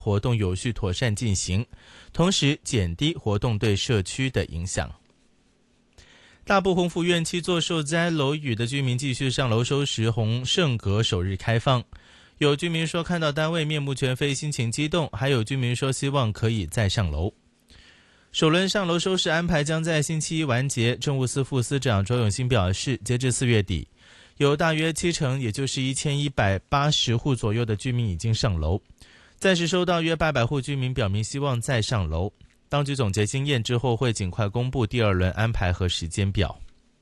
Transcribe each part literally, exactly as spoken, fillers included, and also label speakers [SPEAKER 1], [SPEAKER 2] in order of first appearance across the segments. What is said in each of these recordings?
[SPEAKER 1] 活动有序妥善进行，同时减低活动对社区的影响。大埔洪福苑七座受灾楼宇的居民继续上楼收拾洪圣阁首日开放，有居民说看到单位面目全非，心情激动，还有居民说希望可以再上楼。首轮上楼收拾安排将在星期一完结。政务司副司长周永新表示，截至四月底，有大约七成，也就是一千一百八十户左右的居民已经上楼，暂时收到约八百户居民表明希望再上楼。当局总结经验之后，会尽快公布第二轮安排和时间表。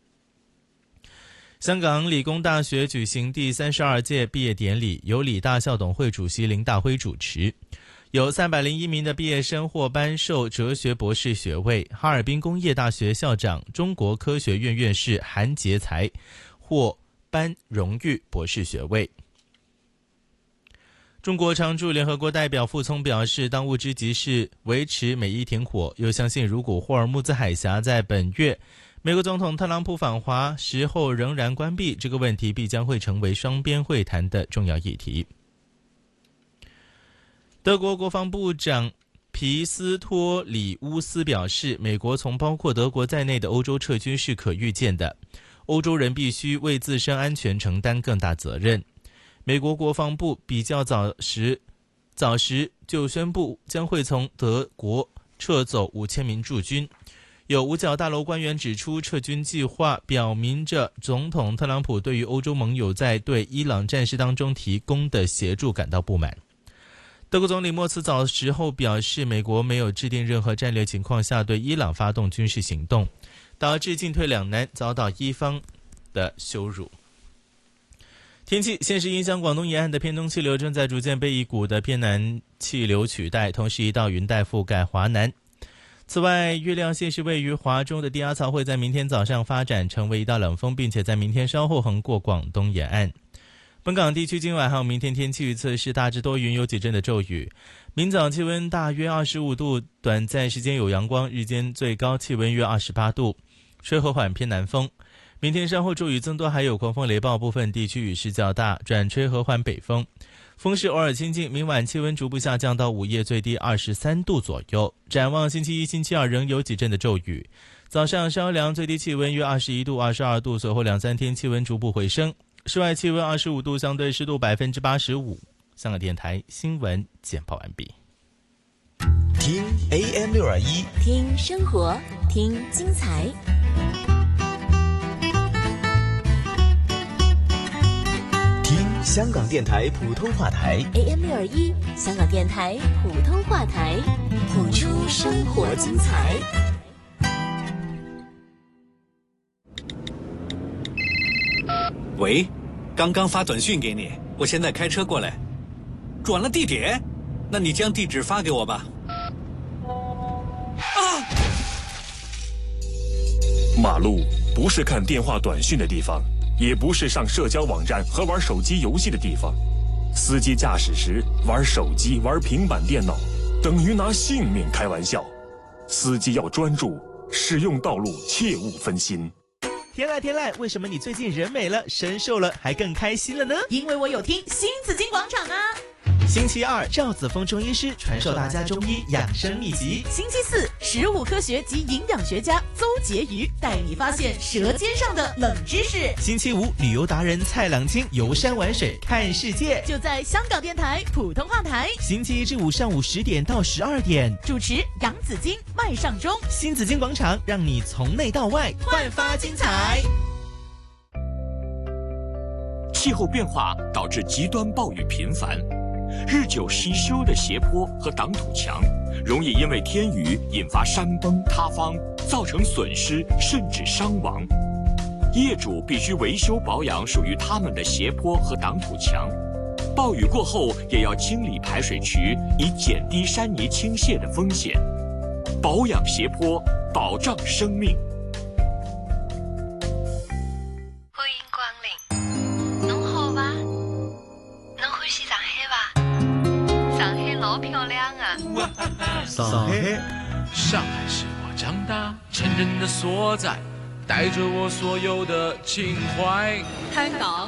[SPEAKER 1] 香港理工大学举行第三十二届毕业典礼，由理大校董会主席林大辉主持，有三百零一名的毕业生获颁授哲学博士学位。哈尔滨工业大学校长、中国科学院院士韩杰才获颁荣誉博士学位。中国常驻联合国代表傅聪表示，当务之急是维持美伊停火，又相信如果霍尔木兹海峡在本月美国总统特朗普访华时候仍然关闭，这个问题必将会成为双边会谈的重要议题。德国国防部长皮斯托里乌斯表示，美国从包括德国在内的欧洲撤军是可预见的，欧洲人必须为自身安全承担更大责任。美国国防部比较早时早时就宣布将会从德国撤走五千名驻军。有五角大楼官员指出，撤军计划表明着总统特朗普对于欧洲盟友在对伊朗战事当中提供的协助感到不满。德国总理默茨早时候表示，美国没有制定任何战略情况下对伊朗发动军事行动，导致进退两难，遭到伊方的羞辱。天气，现时影响广东沿岸的偏东气流正在逐渐被一股的偏南气流取代，同时一道云带覆盖华南。此外，预料现时位于华中的低压槽会在明天早上发展成为一道冷锋，并且在明天稍后横过广东沿岸。本港地区今晚还有明天天气预测是大致多云，有几阵的骤雨。明早气温大约二十五度，短暂时间有阳光，日间最高气温约二十八度，吹和缓偏南风。明天稍后骤雨增多，还有狂风雷暴，部分地区雨势较大，转吹和缓北风，风势偶尔清劲。明晚气温逐步下降到午夜最低二十三度左右。展望星期一、星期二仍有几阵的骤雨，早上稍凉，最低气温约二十一度、二十二度，随后两三天气温逐步回升。室外气温二十五度，相对湿度百分之八十五。香港电台新闻简报完毕。
[SPEAKER 2] 听 A M 六二一，
[SPEAKER 3] 听生活，听精彩。
[SPEAKER 2] 香港电台普通话台
[SPEAKER 3] A M 六二一，香港电台普通话台，谱出生活精彩。
[SPEAKER 4] 喂，刚刚发短信给你，我现在开车过来。转了地点？那你将地址发给我吧。啊！
[SPEAKER 5] 马路不是看电话短讯的地方，也不是上社交网站和玩手机游戏的地方。司机驾驶时玩手机、玩平板电脑，等于拿性命开玩笑。司机要专注，使用道路切勿分心。
[SPEAKER 6] 天籁天籁，为什么你最近人美了、身瘦了，还更开心了呢？
[SPEAKER 7] 因为我有听新紫金广场啊。
[SPEAKER 6] 星期二，赵子峰中医师传授大家中医养生秘籍。
[SPEAKER 7] 星期四，食物科学及营养学家邹婕妤带你发现舌尖上的冷知识。
[SPEAKER 6] 星期五，旅游达人蔡朗清游山玩水看世界，
[SPEAKER 7] 就在香港电台普通话台。
[SPEAKER 6] 星期一至五上午十点到十二点，
[SPEAKER 7] 主持杨紫金、麦尚中。
[SPEAKER 6] 新紫金广场，让你从内到外焕发精彩。
[SPEAKER 8] 气候变化导致极端暴雨频繁，日久失修的斜坡和挡土墙容易因为天雨引发山崩塌方，造成损失甚至伤亡。业主必须维修保养属于他们的斜坡和挡土墙，暴雨过后也要清理排水渠，以减低山泥倾泻的风险。保养斜坡，保障生命。
[SPEAKER 9] 欢迎光临，侬好吧？侬欢喜上海吧？上海老漂亮啊！
[SPEAKER 10] 上海，上海是我长大成人的所在，带着我所有的情怀。
[SPEAKER 11] 香港